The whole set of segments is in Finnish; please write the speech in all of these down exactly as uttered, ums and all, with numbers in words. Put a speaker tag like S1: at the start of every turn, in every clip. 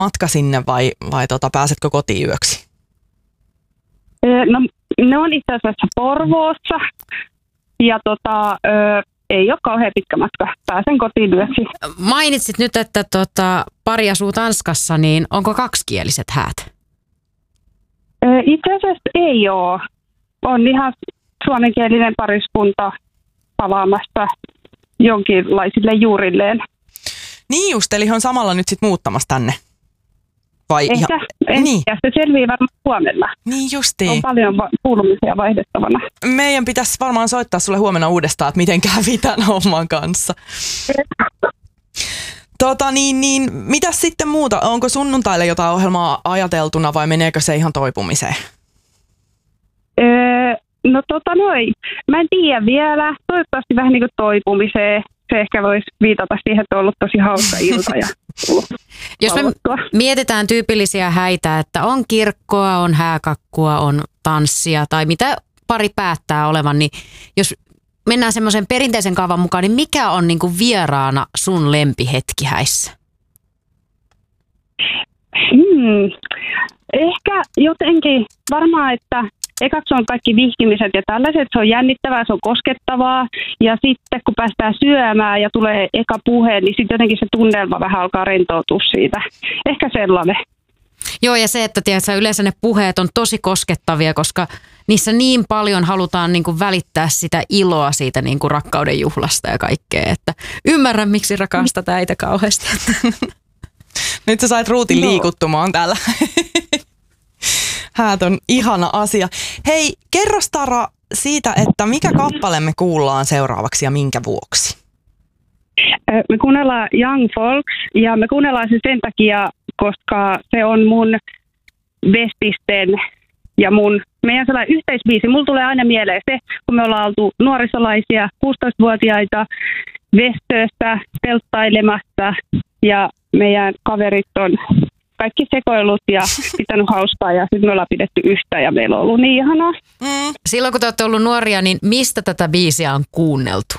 S1: matka sinne vai, vai tota, pääsetkö kotiin yöksi?
S2: No ne on itse asiassa Porvoossa ja tota, ö, ei ole kauhean pitkä matka. Pääsen kotiin yöksi.
S3: Mainitsit nyt, että tota, pari asuu Tanskassa, niin onko kaksikieliset häät?
S2: Ö, itse asiassa ei ole. On ihan suomenkielinen pariskunta palaamassa jonkinlaisille juurilleen.
S1: Niin just, eli he on samalla nyt sitten muuttamassa tänne. Vai
S2: Ehkä,
S1: ihan,
S2: ehkä
S1: niin.
S2: se selvii varmaan huomenna.
S1: Niin justiin.
S2: On paljon va- kuulumisia vaihdettavana.
S1: Meidän pitäisi varmaan soittaa sulle huomenna uudestaan, että miten kävi tämän homman kanssa. Tota niin, niin, mitäs sitten muuta? Onko sunnuntaille jotain ohjelmaa ajateltuna vai meneekö se ihan toipumiseen?
S2: Öö, no tota noin, mä en tiedä vielä. Toivottavasti vähän niin kuin toipumiseen. Se ehkä voisi viitata siihen, että on ollut tosi hauska ilta. Ja
S3: jos me mietitään tyypillisiä häitä, että on kirkkoa, on hääkakkua, on tanssia tai mitä pari päättää olevan, niin jos mennään semmoisen perinteisen kaavan mukaan, niin mikä on niin kuin vieraana sun lempihetki häissä?
S2: Hmm. Ehkä jotenkin varmaan, että ekaksi on kaikki vihkimiset ja tällaiset, se on jännittävää, se on koskettavaa ja sitten kun päästään syömään ja tulee eka puhe, niin sitten jotenkin se tunnelma vähän alkaa rentoutua siitä. Ehkä sellainen.
S3: Joo, ja se, että tiedätkö, yleensä ne puheet on tosi koskettavia, koska niissä niin paljon halutaan niin kuin välittää sitä iloa siitä niin kuin rakkauden juhlasta ja kaikkea, että ymmärrän, miksi rakastat äitä kauheasti.
S1: Nyt sä sait Ruutin liikuttumaan täällä. Häät on ihana asia. Hei, kerro Tara siitä, että mikä kappale me kuullaan seuraavaksi ja minkä vuoksi?
S2: Me kuunnellaan Young Folks ja me kuunnellaan se sen takia, koska se on mun bestisten ja mun meidän sellainen yhteisbiisi. Mulla tulee aina mieleen se, kun me ollaan oltu nuorisolaisia, kuusitoistavuotiaita Vestöössä telttailemassa ja meidän kaverit on kaikki sekoillut ja pitänyt hauskaa ja sitten me ollaan pidetty yhtä ja meillä on ollut niin ihanaa.
S3: Mm. Silloin kun te olette ollut nuoria, niin mistä tätä biisiä on kuunneltu?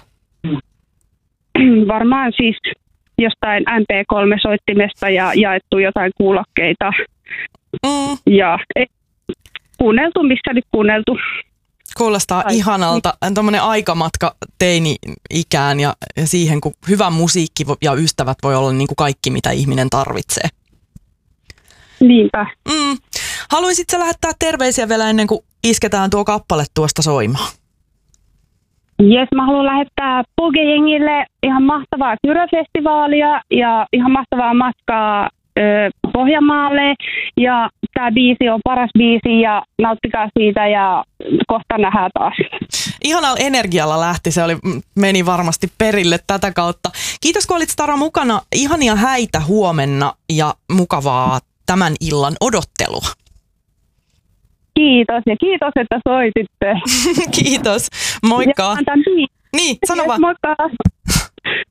S2: Varmaan siis jostain M P kolme -soittimesta ja jaettu jotain kuulokkeita. Mm. Ja kuunneltu, missä nyt kuunneltu.
S1: Kuulostaa Ai. ihanalta. Tuommoinen aikamatka teini-ikään ja, ja siihen, kun hyvä musiikki ja ystävät voi olla niin kuin kaikki, mitä ihminen tarvitsee.
S2: Niinpä.
S1: Mm. Haluaisitko lähettää terveisiä vielä ennen kuin isketään tuo kappale tuosta soimaan?
S2: Jes, mä haluan lähettää Poge-jengille ihan mahtavaa Kyrö-festivaalia ja ihan mahtavaa matkaa ö, Pohjanmaalle. Ja tää biisi on paras biisi ja nauttikaa siitä ja kohta nähdään taas.
S1: Ihanalla energialla lähti, se oli, meni varmasti perille tätä kautta. Kiitos kun olit Tara mukana. Ihania häitä huomenna ja mukavaa tämän illan odottelua.
S2: Kiitos ja kiitos, että soititte.
S1: Kiitos. Moikka. Niin, sano vaan.
S2: Moikka.